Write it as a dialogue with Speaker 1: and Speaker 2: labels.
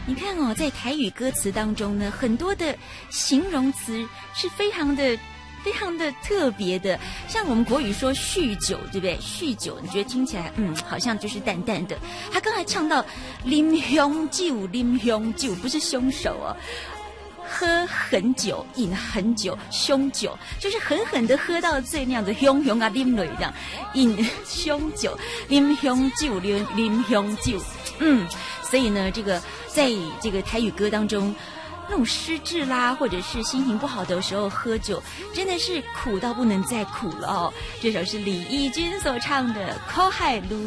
Speaker 1: 你看哦，在台语歌词当中呢，很多的形容词是非常的特别的。像我们国语说酗酒，对不对？酗酒，你觉得听起来好像就是淡淡的。他刚才唱到啉香酒，啉香酒不是凶手哦。喝很久，饮很久，凶酒就是狠狠的喝到醉那样子，凶凶啊啉落这样，饮凶酒，啉凶酒，啉凶酒，所以呢，这个在这个台语歌当中，那种失智啦，或者是心情不好的时候喝酒，真的是苦到不能再苦了哦。这首是李翊君所唱的《苦海路》。